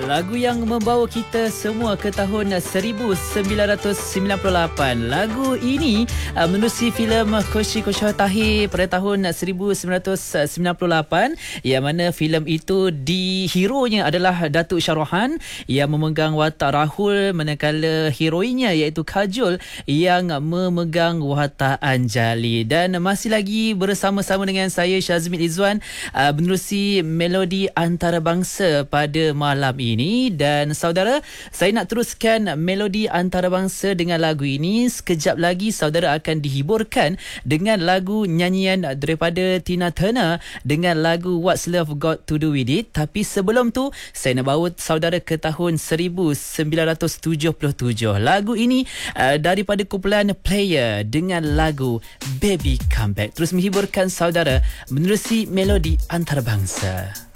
Lagu yang membawa kita semua ke tahun 1998. Lagu ini menerusi filem Koshi Koshah Tahir pada tahun 1998, yang mana filem itu hero-nya adalah Datuk Sharohan yang memegang watak Rahul, manakala heroinnya iaitu Kajol yang memegang watak Anjali. Dan masih lagi bersama-sama dengan saya Syazmin Izzuan menerusi melodi antarabangsa pada malam ini. Dan saudara, saya nak teruskan melodi antarabangsa dengan lagu ini. Sekejap lagi saudara akan dihiburkan dengan lagu nyanyian daripada Tina Turner dengan lagu What's Love Got to Do With It. Tapi sebelum tu, saya nak bawa saudara ke tahun 1977. Lagu ini daripada kumpulan Player dengan lagu Baby Come Back. Terus menghiburkan saudara menerusi melodi antarabangsa.